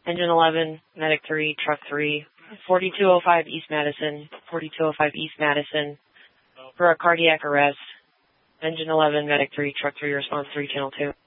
Engine 11, Medic 3, Truck 3, 4205 East Madison, 4205 East Madison, for a cardiac arrest. Engine 11, Medic 3, Truck 3, response 3, Channel 2.